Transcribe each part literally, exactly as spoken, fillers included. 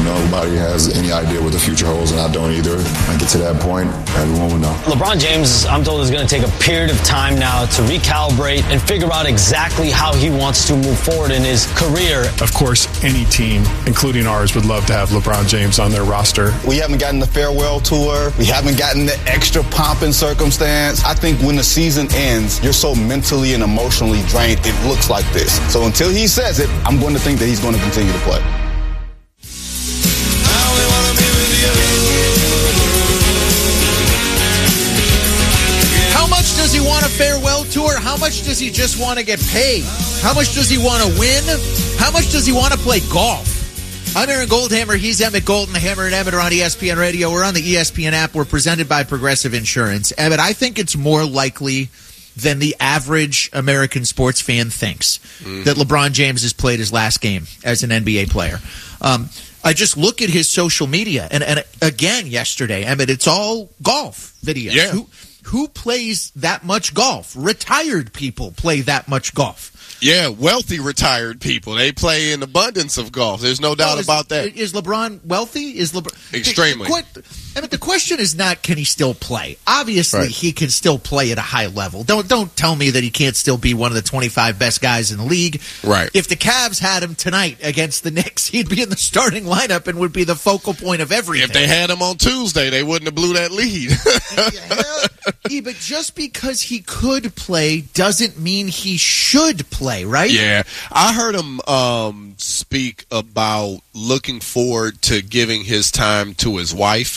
You know, nobody has any idea what the future holds, and I don't either. When I get to that point, everyone will know. LeBron James, I'm told, is going to take a period of time now to recalibrate and figure out exactly how he wants to move forward in his career. Of course, any team, including ours, would love to have LeBron James on their roster. We haven't gotten the farewell tour. We haven't gotten the extra pomp and circumstance. I think when the season ends, you're so mentally and emotionally drained, it looks like this. So until he says it, I'm going to think that he's going to continue to play. How much does he want a farewell tour? How much does he just want to get paid? How much does he want to win? How much does he want to play golf? I'm Aaron Goldhammer. He's Emmett Golden. Hammer and Emmett are on E S P N Radio. We're on the E S P N app. We're presented by Progressive Insurance. Emmett, I think it's more likely than the average American sports fan thinks mm. that LeBron James has played his last game as an N B A player. Um, I just look at his social media, and, and again yesterday, Emmett, it's all golf videos. Yeah. Who, who plays that much golf? Retired people play that much golf. Yeah, wealthy retired people. They play in abundance of golf. There's no doubt well, is, about that. Is LeBron wealthy? Is LeBron extremely? The, the, I mean, the question is not can he still play. Obviously, right. he can still play at a high level. Don't don't tell me that he can't still be one of the twenty-five best guys in the league. Right. If the Cavs had him tonight against the Knicks, he'd be in the starting lineup and would be the focal point of everything. If they had him on Tuesday, they wouldn't have blew that lead. yeah, but just because he could play doesn't mean he should play, right? Yeah. I heard him um, speak about looking forward to giving his time to his wife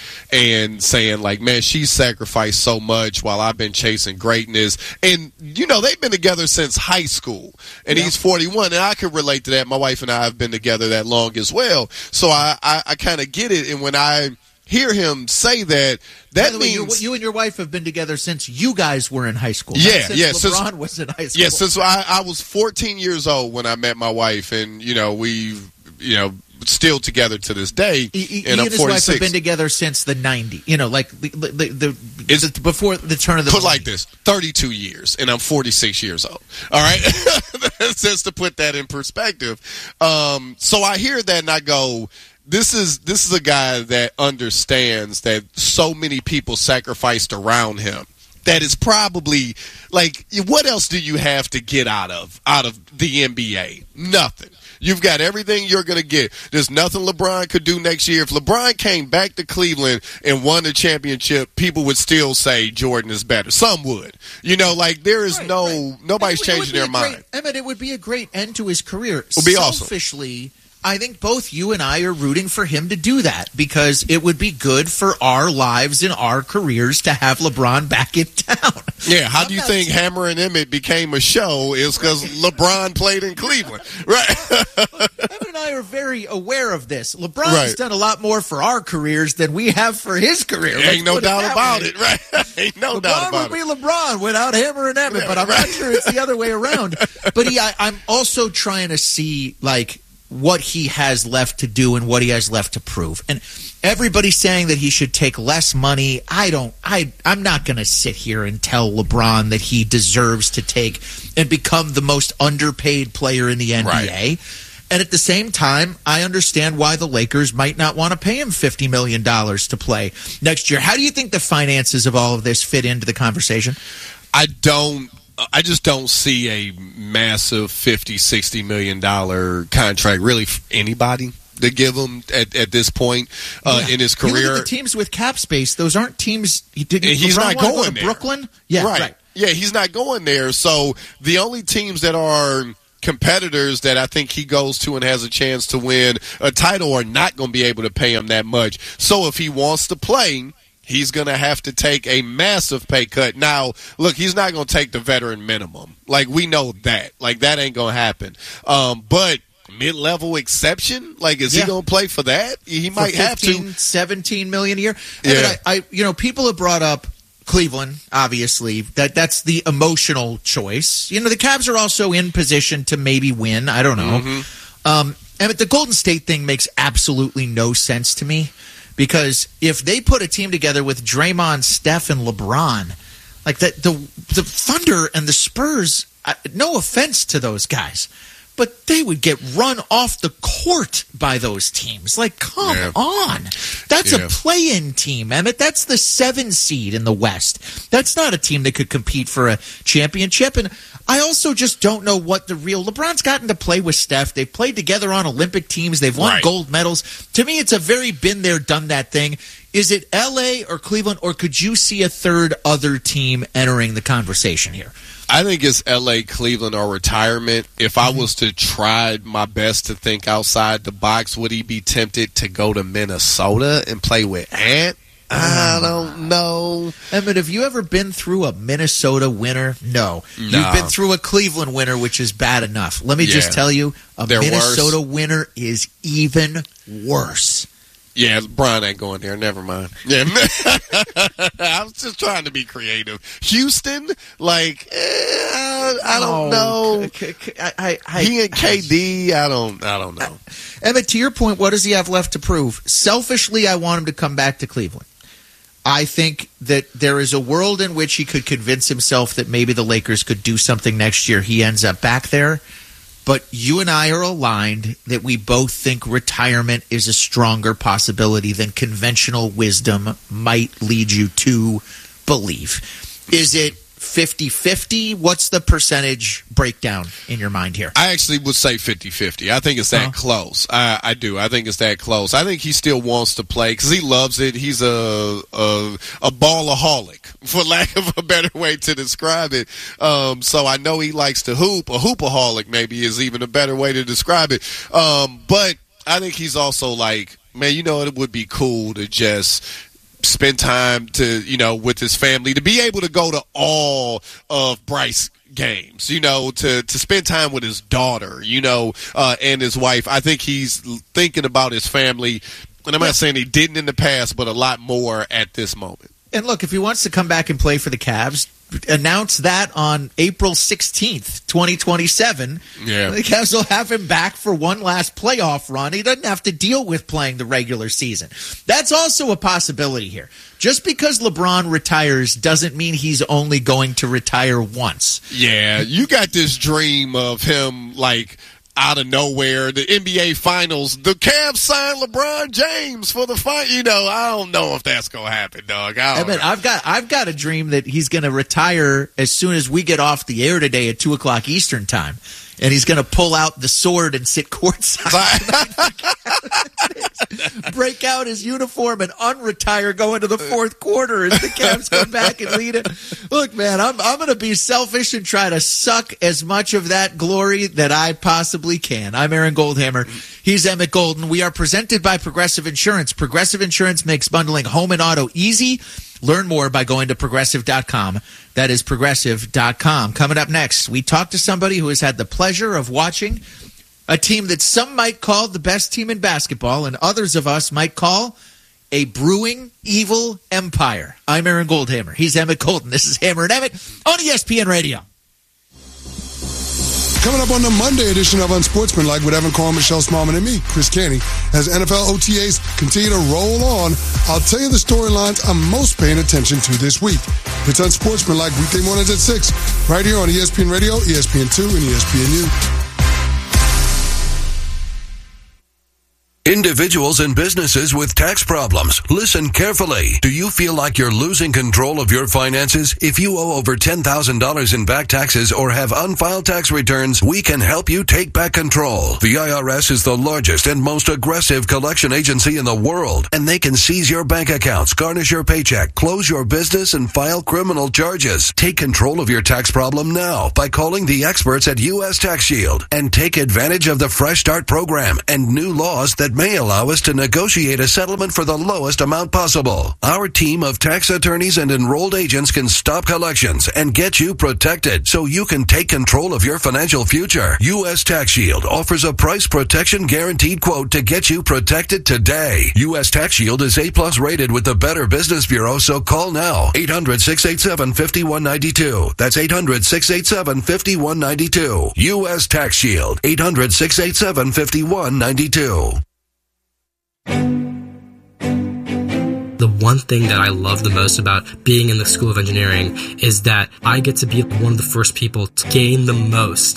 and saying, like, man, she's sacrificed so much while I've been chasing greatness. And, you know, they've been together since high school. And yeah. he's forty-one, and I can relate to that. My wife and I have been together that long as well. So I, I, I kind of get it. And when I hear him say that, that By the means way, you and your wife have been together since you guys were in high school. Yeah, since yeah. LeBron since, was in high school. Yeah, since I, I was fourteen years old when I met my wife, and you know we, you know, still together to this day. He, he, and he I'm and his forty-six. wife have been together since the nineties. You know, like the the, the, the, the before the turn of the. Put like this: thirty-two years, and I'm forty-six years old. All right, just to put that in perspective. Um, so I hear that and I go, This is this is a guy that understands that so many people sacrificed around him. That is probably like, what else do you have to get out of out of the N B A? Nothing. You've got everything you're going to get. There's nothing LeBron could do next year. If LeBron came back to Cleveland and won the championship, people would still say Jordan is better. Some would. You know, like there is right, no right. nobody's it would, changing it their great, mind. I mean, it would be a great end to his career. It would be awesome. Selfishly, I think both you and I are rooting for him to do that because it would be good for our lives and our careers to have LeBron back in town. Yeah, how I'm do you not think saying- Hammer and Emmett became a show is because LeBron played in Cleveland, right? Emmett and I are very aware of this. LeBron Right. has done a lot more for our careers than we have for his career. Let's Ain't no put doubt that about way. it, right? Ain't no doubt LeBron about would it. be LeBron without Hammer and Emmett, but I'm not sure it's the other way around. But he, I, I'm also trying to see, like, what he has left to do and what he has left to prove. And everybody's saying that he should take less money. I don't, I, I'm not going to sit here and tell LeBron that he deserves to take and become the most underpaid player in the N B A. Right. And at the same time, I understand why the Lakers might not want to pay him fifty million dollars to play next year. How do you think the finances of all of this fit into the conversation? I don't. I just don't see a massive fifty, sixty million dollar contract really for anybody to give him at, at this point uh, Yeah. in his You look career. at the teams with cap space; those aren't teams. Did And he's LeBron not wanna going go to there. Brooklyn. Yeah, right. right. Yeah, he's not going there. So the only teams that are competitors that I think he goes to and has a chance to win a title are not going to be able to pay him that much. So if he wants to play, he's going to have to take a massive pay cut. Now, look, he's not going to take the veteran minimum. Like, we know that. Like, that ain't going to happen. Um, but mid-level exception? Like, is Yeah. he going to play for that? He For might have fifteen, to. seventeen million a year. Yeah. I, mean, I, I, you know, people have brought up Cleveland, obviously. That that's the emotional choice. You know, the Cavs are also in position to maybe win. I don't know. Mm-hmm. Um, and the Golden State thing makes absolutely no sense to me because if they put a team together with Draymond, Steph, and LeBron, like that, the the Thunder and the Spurs. I, no offense to those guys, but they would get run off the court by those teams. Like, come yeah. on. That's yeah. a play-in team, Emmett. That's the seven seed in the West. That's not a team that could compete for a championship. And I also just don't know what the real... LeBron's gotten to play with Steph. They've played together on Olympic teams. They've won right. gold medals. To me, it's a very been there, done that thing. Is it L A or Cleveland, or could you see a third other team entering the conversation here? I think it's L A, Cleveland, or retirement. If I was to try my best to think outside the box, would he be tempted to go to Minnesota and play with Ant? I don't know. Emmett, have you ever been through a Minnesota winter? No. no. You've been through a Cleveland winter, which is bad enough. Let me yeah. just tell you, a They're Minnesota worse. winter is even worse. Yeah, Brian ain't going there. Never mind. Yeah, I was just trying to be creative. Houston, like, eh, I, I don't Oh, know. c- c- I, I, I, He and K D, I don't, I don't know. Emmett, to your point, what does he have left to prove? Selfishly, I want him to come back to Cleveland. I think that there is a world in which he could convince himself that maybe the Lakers could do something next year. He ends up back there. But you and I are aligned that we both think retirement is a stronger possibility than conventional wisdom might lead you to believe. Is it fifty-fifty? What's the percentage breakdown in your mind here? I actually would say fifty-fifty. I think it's that Uh-huh. close. I, I do. I think it's that close. I think he still wants to play because he loves it. He's a, a a ballaholic, for lack of a better way to describe it. Um, so I know he likes to hoop. A hoopaholic maybe is even a better way to describe it. Um, but I think he's also like, man, you know, it would be cool to just spend time to, you know, with his family, to be able to go to all of Bryce games, you know, to, to spend time with his daughter, you know, uh, and his wife. I think he's thinking about his family, and I'm not saying he didn't in the past, but a lot more at this moment. And look, if he wants to come back and play for the Cavs, announce that on April sixteenth, twenty twenty-seven. Yeah. The Cavs will have him back for one last playoff run. He doesn't have to deal with playing the regular season. That's also a possibility here. Just because LeBron retires doesn't mean he's only going to retire once. Yeah, you got this dream of him, like, out of nowhere, the N B A Finals, the Cavs signed LeBron James for the fight. You know, I don't know if that's gonna happen, dog. I, I mean, I've got I've got a dream that he's going to retire as soon as we get off the air today at two o'clock Eastern time, and he's going to pull out the sword and sit courtside, break out his uniform, and unretire, go into the fourth quarter as the Cavs come back and lead it. Look, man, I'm I'm going to be selfish and try to suck as much of that glory that I possibly can. I'm Aaron Goldhammer. He's Emmett Golden. We are presented by Progressive Insurance. Progressive Insurance makes bundling home and auto easy. Learn more by going to progressive dot com. That is progressive dot com. Coming up next, we talk to somebody who has had the pleasure of watching a team that some might call the best team in basketball and others of us might call a brewing evil empire. I'm Aaron Goldhammer. He's Emmett Golden. This is Hammer and Emmett on E S P N Radio. Coming up on the Monday edition of Unsportsmanlike with Evan Cohen, Michelle Smallman, and me, Chris Canty, as N F L O T As continue to roll on, I'll tell you the storylines I'm most paying attention to this week. It's Unsportsmanlike weekday mornings at six, right here on E S P N Radio, E S P N two, and E S P N U. Individuals and businesses with tax problems, listen carefully. Do you feel like you're losing control of your finances? If you owe over ten thousand dollars in back taxes or have unfiled tax returns, we can help you take back control. The I R S is the largest and most aggressive collection agency in the world, and they can seize your bank accounts, garnish your paycheck, close your business, and file criminal charges. Take control of your tax problem now by calling the experts at U S Tax Shield and take advantage of the Fresh Start program and new laws that may allow us to negotiate a settlement for the lowest amount possible. Our team of tax attorneys and enrolled agents can stop collections and get you protected so you can take control of your financial future. U S Tax Shield offers a price protection guaranteed quote to get you protected today. U S Tax Shield is A plus rated with the Better Business Bureau, so call now. eight hundred, six eight seven, five one nine two. That's eight hundred, six eight seven, five one nine two. U S Tax Shield. eight hundred, six eight seven, five one nine two. The one thing that I love the most about being in the School of Engineering is that I get to be one of the first people to gain the most.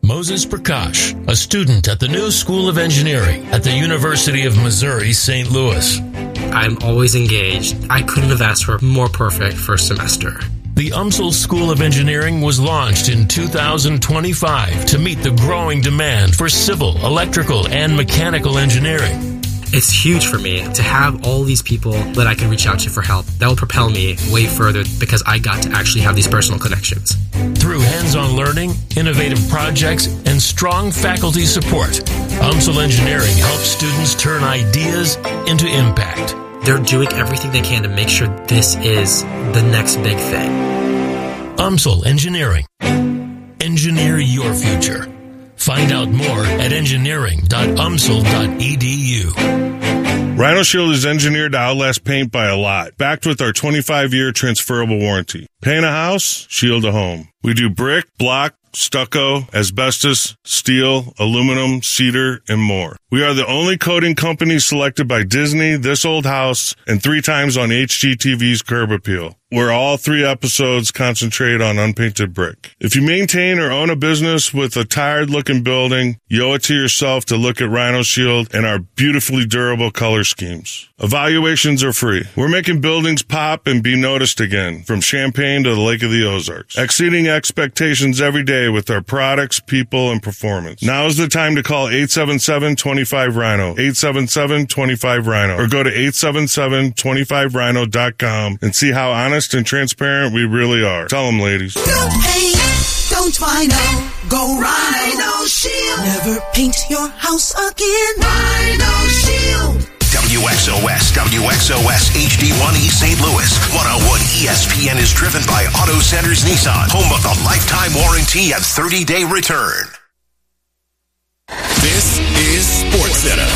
Moses Prakash, a student at the New School of Engineering at the University of Missouri, Saint Louis. I'm always engaged. I couldn't have asked for a more perfect first semester. The U M S L School of Engineering was launched in two thousand twenty-five to meet the growing demand for civil, electrical, and mechanical engineering. It's huge for me to have all these people that I can reach out to for help. That will propel me way further because I got to actually have these personal connections. Through hands-on learning, innovative projects, and strong faculty support, U M S L Engineering helps students turn ideas into impact. They're doing everything they can to make sure this is the next big thing. U M S L Engineering. Engineer your future. Find out more at engineering dot u m s l dot e d u. Rhino Shield is engineered to outlast paint by a lot, backed with our twenty-five year transferable warranty. Paint a house, shield a home. We do brick, block, stucco, asbestos, steel, aluminum, cedar, and more. We are the only coating company selected by Disney, This Old House, and three times on H G T V's Curb Appeal, where all three episodes concentrate on unpainted brick. If you maintain or own a business with a tired-looking building, you owe it to yourself to look at Rhino Shield and our beautifully durable color schemes. Evaluations are free. We're making buildings pop and be noticed again, from Champaign to the Lake of the Ozarks, exceeding expectations every day with our products, people, and performance. Now is the time to call eight seven seven, two five, Rhino, eight seven seven, two five, Rhino, or go to eight seven seven, two five rhino dot com and see how honest and transparent we really are. Tell them, ladies. Don't paint, don't Rhino, go Rhino Shield. Never paint your house again. Rhino Shield. W X O S, W X O S H D one E Saint Louis. one oh one E S P N is driven by Auto Centers Nissan, home of the lifetime warranty and thirty day return. This is SportsCenter.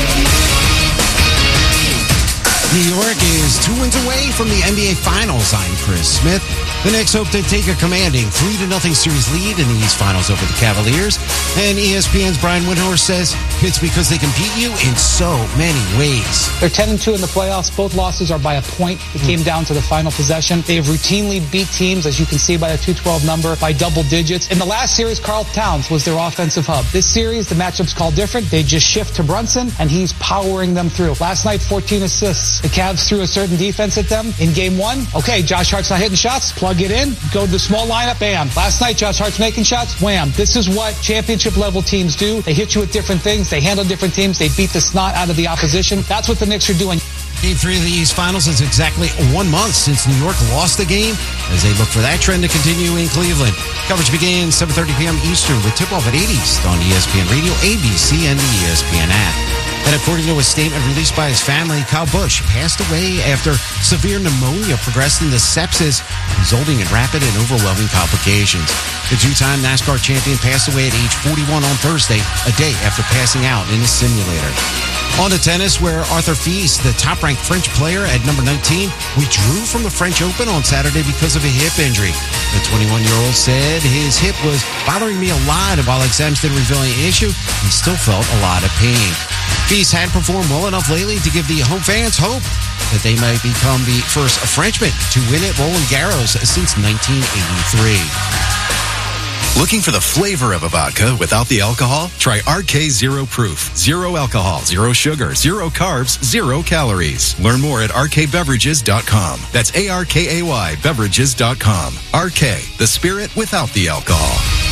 New York is two wins away from the N B A Finals. I'm Chris Smith. The Knicks hope to take a commanding three to nothing series lead in the East Finals over the Cavaliers. And E S P N's Brian Windhorst says it's because they can beat you in so many ways. They're ten and two in the playoffs. Both losses are by a point. It came down to the final possession. They have routinely beat teams, as you can see by the two twelve number, by double digits. In the last series, Karl Towns was their offensive hub. This series, the matchup's called different. They just shift to Brunson, and he's powering them through. Last night, fourteen assists. The Cavs threw a certain defense at them in game one. Okay, Josh Hart's not hitting shots. Plug it in. Go to the small lineup. Bam. Last night, Josh Hart's making shots. Wham. This is what championship level teams do. They hit you with different things. They handle different teams. They beat the snot out of the opposition. That's what the Knicks are doing. Game three of the East Finals is exactly one month since New York lost the game as they look for that trend to continue in Cleveland. Coverage begins seven thirty p.m. Eastern with tip-off at eight East on E S P N Radio, A B C, and the E S P N app. And according to a statement released by his family, Kyle Busch passed away after severe pneumonia progressed into sepsis, resulting in rapid and overwhelming complications. The two-time NASCAR champion passed away at age forty-one on Thursday, a day after passing out in a simulator. On to tennis, where Arthur Fils, the top-ranked French player at number nineteen, withdrew from the French Open on Saturday because of a hip injury. The twenty-one-year-old said his hip was bothering me a lot, and while exams didn't reveal any issue, he still felt a lot of pain. Fils had performed well enough lately to give the home fans hope that they might become the first Frenchman to win at Roland Garros since nineteen eighty-three. Looking for the flavor of a vodka without the alcohol? Try R K Zero Proof. Zero alcohol, zero sugar, zero carbs, zero calories. Learn more at R K beverages dot com. That's A R K A Y beverages dot com. R K, the spirit without the alcohol.